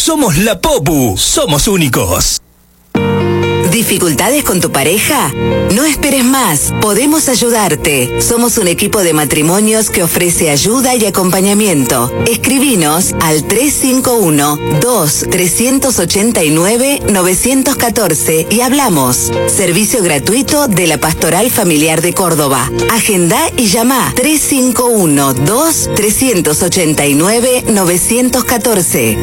Somos la Popu. Somos únicos. ¿Dificultades con tu pareja? No esperes más, podemos ayudarte. Somos un equipo de matrimonios que ofrece ayuda y acompañamiento. Escribinos al 351-2389-914 y hablamos. Servicio gratuito de la Pastoral Familiar de Córdoba. Agenda y llama 351-2389-914.